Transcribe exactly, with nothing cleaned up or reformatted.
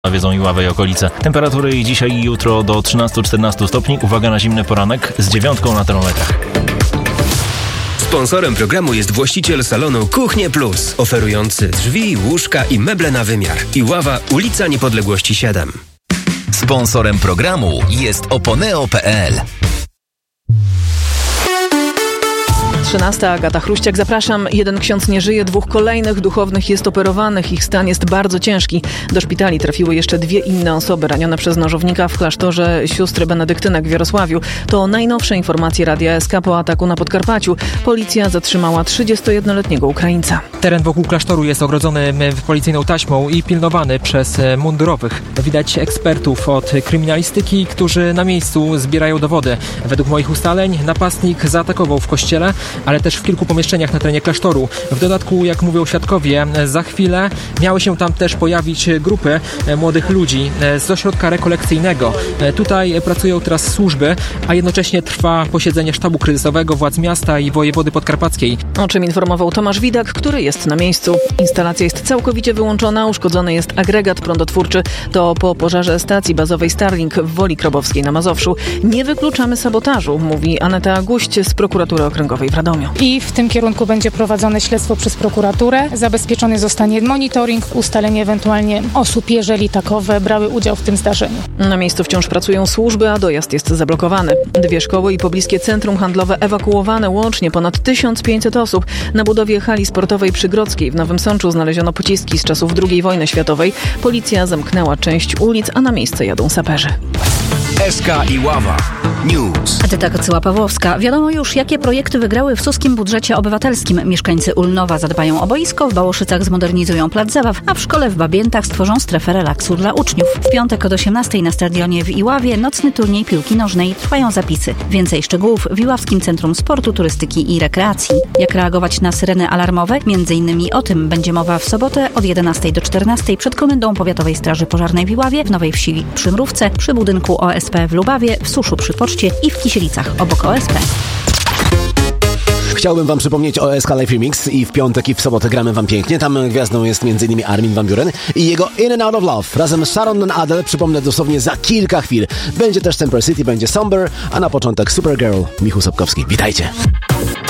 Wiedzą Iławy i okolice. Temperatury i dzisiaj i jutro do trzynastu czternastu stopni. Uwaga na zimny poranek z dziewiątką na termometrach. Sponsorem programu jest właściciel salonu Kuchnie Plus, oferujący drzwi, łóżka i meble na wymiar. Iława, ulica Niepodległości siedem. Sponsorem programu jest oponeo kropka pe el. trzynasta. Agata Chruściak, zapraszam. Jeden ksiądz nie żyje, dwóch kolejnych duchownych jest operowanych. Ich stan jest bardzo ciężki. Do szpitali trafiły jeszcze dwie inne osoby ranione przez nożownika w klasztorze sióstr benedyktynek w Jarosławiu. To najnowsze informacje Radia S K po ataku na Podkarpaciu. Policja zatrzymała trzydziestojednoletniego Ukraińca. Teren wokół klasztoru jest ogrodzony policyjną taśmą i pilnowany przez mundurowych. Widać ekspertów od kryminalistyki, którzy na miejscu zbierają dowody. Według moich ustaleń napastnik zaatakował w kościele, ale też w kilku pomieszczeniach na terenie klasztoru. W dodatku, jak mówią świadkowie, za chwilę miały się tam też pojawić grupy młodych ludzi z ośrodka rekolekcyjnego. Tutaj pracują teraz służby, a jednocześnie trwa posiedzenie sztabu kryzysowego władz miasta i wojewody podkarpackiej. O czym informował Tomasz Widak, który jest na miejscu. Instalacja jest całkowicie wyłączona, uszkodzony jest agregat prądotwórczy. To po pożarze stacji bazowej Starlink w Woli Krobowskiej na Mazowszu. Nie wykluczamy sabotażu, mówi Aneta Guść z prokuratury okręgowej w Radomiu. I w tym kierunku będzie prowadzone śledztwo przez prokuraturę. Zabezpieczony zostanie monitoring, ustalenie ewentualnie osób, jeżeli takowe brały udział w tym zdarzeniu. Na miejscu wciąż pracują służby, a dojazd jest zablokowany. Dwie szkoły i pobliskie centrum handlowe ewakuowane, łącznie ponad tysiąc pięćset osób. Na budowie hali sportowej przy Grodzkiej w Nowym Sączu znaleziono pociski z czasów drugiej wojny światowej. Policja zamknęła część ulic, a na miejsce jadą saperzy. S K Iława News. Edyta Kocyła-Pawłowska. Wiadomo już, jakie projekty wygrały w suskim budżecie obywatelskim. Mieszkańcy Ulnowa zadbają o boisko, w Bałoszycach zmodernizują plac zabaw, a w szkole w Babiętach stworzą strefę relaksu dla uczniów. W piątek od osiemnastej na stadionie w Iławie nocny turniej piłki nożnej. Trwają zapisy. Więcej szczegółów w Iławskim Centrum Sportu, Turystyki i Rekreacji. Jak reagować na syreny alarmowe? Między innymi o tym będzie mowa w sobotę od jedenastej do czternastej przed Komendą Powiatowej Straży Pożarnej w Iławie, w Nowej Wsi przy Mrówce, przy budynku O S P w Lubawie, w Suszu przy Poczcie i w Kisielicach obok O S P. Chciałbym wam przypomnieć o S K Live Remix i w piątek i w sobotę gramy wam pięknie. Tam gwiazdą jest m.in. Armin van Buuren i jego In and Out of Love razem z Sharon Adel, przypomnę dosłownie za kilka chwil. Będzie też Temper City, będzie Somber, a na początek Supergirl, Michał Sobkowski. Witajcie!